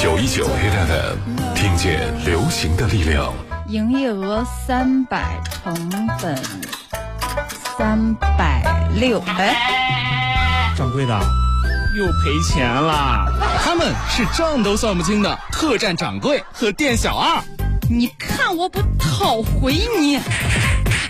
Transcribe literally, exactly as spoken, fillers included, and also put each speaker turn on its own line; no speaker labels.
九一九 Hit F M， 听见流行的力量。
营业额三百，成本三百六。哎，
掌柜的，
又赔钱了。他们是账都算不清的客栈掌柜和店小二。
你看我不讨回你！